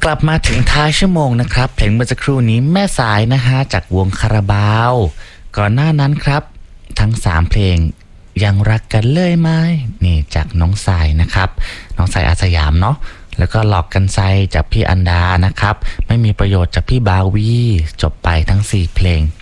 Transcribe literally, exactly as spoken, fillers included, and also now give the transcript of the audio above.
ลับมาถึงท้ายชั่วโมงนะครับเพลงเมื่อสักครู่นี้แม่สายนะฮะจากวงคาราบาวก่อนหน้านั้นครับทั้งสามเพลงยังรักกันเลยไหมนี่จากน้องสายนะครับน้องสายอาสยามเนาะแล้วก็หลอกกันไซจากพี่อันดานะครับไม่มีประโยชน์จากพี่บาวีจบไปทั้งสี่เพลง